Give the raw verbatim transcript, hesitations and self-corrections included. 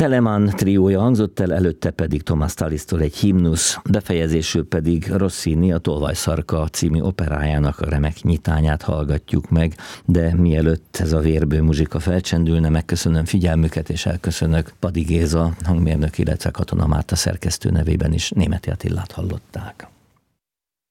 Telemann triója hangzott el, előtte pedig Thomas Tallis-tól egy himnusz, befejezésül pedig Rossini a Tolvajszarka című operájának a remek nyitányát hallgatjuk meg, de mielőtt ez a vérbő muzsika felcsendülne, megköszönöm figyelmüket, és elköszönök. Padi Géza hangmérnök, illetve Katona Márta szerkesztő nevében is Németi Attilát hallották.